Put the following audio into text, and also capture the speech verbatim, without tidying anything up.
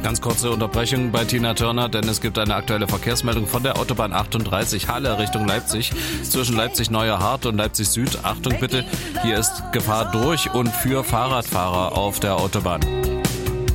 Ganz kurze Unterbrechung bei Tina Turner, denn es gibt eine aktuelle Verkehrsmeldung von der Autobahn achtunddreißig Halle Richtung Leipzig. Zwischen Leipzig-Neuer Hart und Leipzig Süd. Achtung bitte, hier ist Gefahr durch und für Fahrradfahrer auf der Autobahn.